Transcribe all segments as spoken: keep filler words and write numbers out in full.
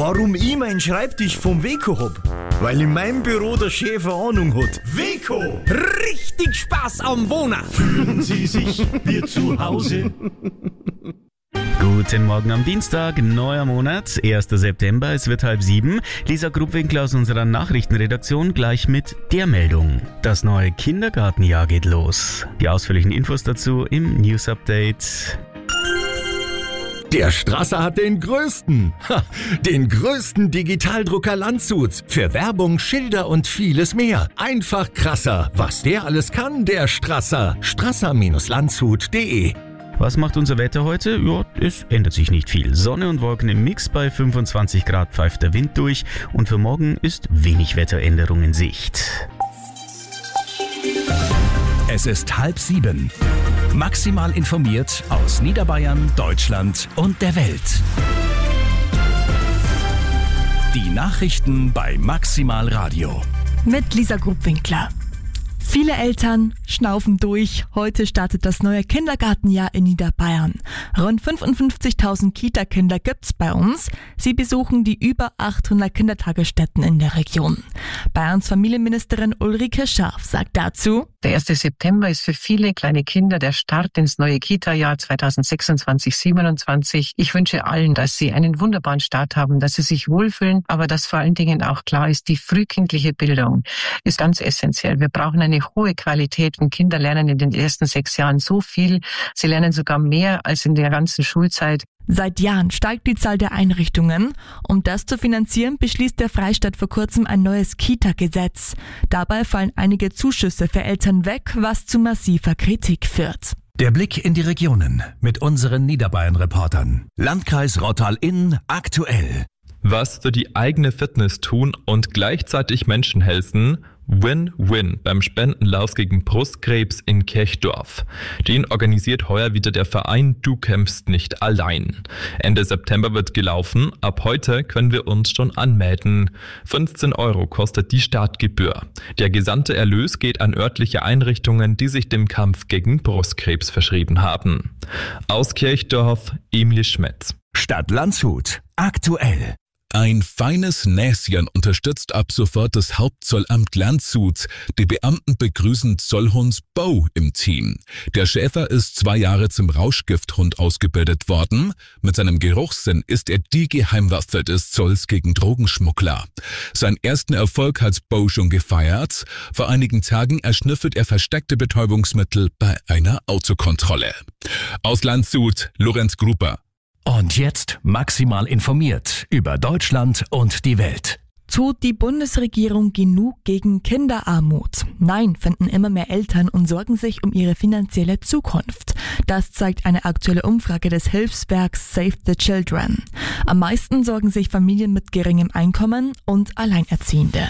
Warum ich meinen Schreibtisch vom Weco hab? Weil in meinem Büro der Chef eine Ahnung hat. Weco! Richtig Spaß am Wohnen! Fühlen Sie sich wie zu Hause? Guten Morgen am Dienstag, neuer Monat, erster September, es wird halb sieben. Lisa Grubwinkler aus unserer Nachrichtenredaktion gleich mit der Meldung. Das neue Kindergartenjahr geht los. Die ausführlichen Infos dazu im News Update. Der Strasser hat den größten, ha, den größten Digitaldrucker Landshuts für Werbung, Schilder und vieles mehr. Einfach krasser, was der alles kann, der Strasser. strasser Landshut punkt de. Was macht unser Wetter heute? Ja, es ändert sich nicht viel. Sonne und Wolken im Mix, bei fünfundzwanzig Grad pfeift der Wind durch und für morgen ist wenig Wetteränderung in Sicht. Es ist halb sieben. Maximal informiert aus Niederbayern, Deutschland und der Welt. Die Nachrichten bei Maximal Radio. Mit Lisa Grubwinkler. Viele Eltern schnaufen durch. Heute startet das neue Kindergartenjahr in Niederbayern. Rund fünfundfünfzigtausend Kita-Kinder gibt's bei uns. Sie besuchen die über achthundert Kindertagesstätten in der Region. Bayerns Familienministerin Ulrike Scharf sagt dazu: Der erste September ist für viele kleine Kinder der Start ins neue Kita-Jahr zweitausendsechsundzwanzig siebenundzwanzig. Ich wünsche allen, dass sie einen wunderbaren Start haben, dass sie sich wohlfühlen, aber dass vor allen Dingen auch klar ist, die frühkindliche Bildung ist ganz essentiell. Wir brauchen eine hohe Qualität und Kinder lernen in den ersten sechs Jahren so viel. Sie lernen sogar mehr als in der ganzen Schulzeit. Seit Jahren steigt die Zahl der Einrichtungen. Um das zu finanzieren, beschließt der Freistaat vor kurzem ein neues Kita-Gesetz. Dabei fallen einige Zuschüsse für Eltern weg, was zu massiver Kritik führt. Der Blick in die Regionen mit unseren Niederbayern-Reportern. Landkreis Rottal-Inn aktuell. Was für die eigene Fitness tun und gleichzeitig Menschen helfen? Win-Win beim Spendenlauf gegen Brustkrebs in Kirchdorf. Den organisiert heuer wieder der Verein Du kämpfst nicht allein. Ende September wird gelaufen, ab heute können wir uns schon anmelden. fünfzehn Euro kostet die Startgebühr. Der gesamte Erlös geht an örtliche Einrichtungen, die sich dem Kampf gegen Brustkrebs verschrieben haben. Aus Kirchdorf, Emil Schmetz. Stadt Landshut aktuell. Ein feines Näschen unterstützt ab sofort das Hauptzollamt Landshut. Die Beamten begrüßen Zollhund Bo im Team. Der Schäfer ist zwei Jahre zum Rauschgifthund ausgebildet worden. Mit seinem Geruchssinn ist er die Geheimwaffe des Zolls gegen Drogenschmuggler. Seinen ersten Erfolg hat Bo schon gefeiert. Vor einigen Tagen erschnüffelt er versteckte Betäubungsmittel bei einer Autokontrolle. Aus Landshut, Lorenz Gruber. Und jetzt maximal informiert über Deutschland und die Welt. Tut die Bundesregierung genug gegen Kinderarmut? Nein, finden immer mehr Eltern und sorgen sich um ihre finanzielle Zukunft. Das zeigt eine aktuelle Umfrage des Hilfswerks Save the Children. Am meisten sorgen sich Familien mit geringem Einkommen und Alleinerziehende.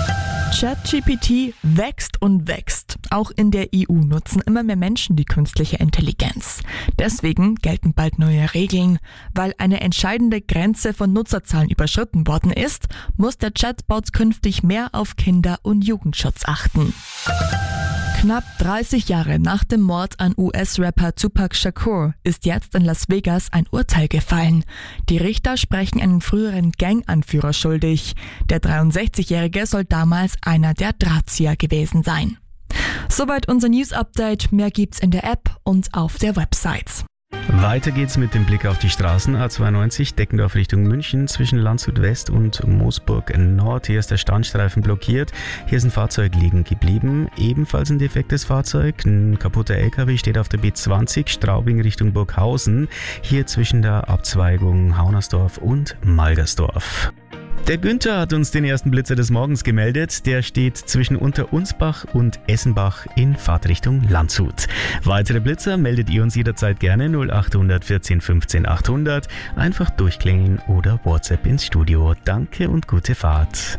ChatGPT wächst und wächst. Auch in der E U nutzen immer mehr Menschen die künstliche Intelligenz. Deswegen gelten bald neue Regeln. Weil eine entscheidende Grenze von Nutzerzahlen überschritten worden ist, muss der Chatbot künftig mehr auf Kinder- und Jugendschutz achten. Knapp dreißig Jahre nach dem Mord an U S-Rapper Tupac Shakur ist jetzt in Las Vegas ein Urteil gefallen. Die Richter sprechen einen früheren Gang-Anführer schuldig. Der dreiundsechzigjährige soll damals einer der Drahtzieher gewesen sein. Soweit unser News-Update. Mehr gibt's in der App und auf der Website. Weiter geht's mit dem Blick auf die Straßen. A zweiundneunzig Deckendorf Richtung München zwischen Landshut West und Moosburg Nord. Hier ist der Standstreifen blockiert. Hier ist ein Fahrzeug liegen geblieben. Ebenfalls ein defektes Fahrzeug. Ein kaputter L K W steht auf der B zwanzig Straubing Richtung Burghausen. Hier zwischen der Abzweigung Haunersdorf und Malgersdorf. Der Günther hat uns den ersten Blitzer des Morgens gemeldet. Der steht zwischen Unterunsbach und Essenbach in Fahrtrichtung Landshut. Weitere Blitzer meldet ihr uns jederzeit gerne null acht vierzehn fünfzehn achthundert. Einfach durchklingeln oder WhatsApp ins Studio. Danke und gute Fahrt.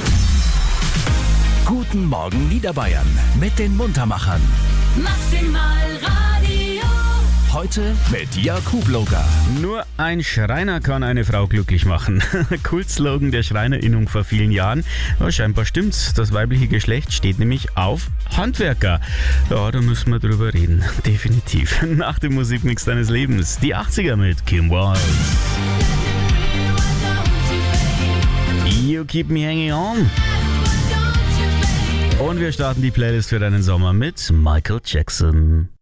Guten Morgen Niederbayern mit den Muntermachern. Maximal Radio. Heute mit Jakub-Loga. Nur ein Schreiner kann eine Frau glücklich machen. Kultslogan der Schreinerinnung vor vielen Jahren. Ja, scheinbar stimmt's. Das weibliche Geschlecht steht nämlich auf Handwerker. Ja, da müssen wir drüber reden. Definitiv. Nach dem Musikmix deines Lebens. Die achtziger mit Kim Wilde. You Keep Me Hanging On. Und wir starten die Playlist für deinen Sommer mit Michael Jackson.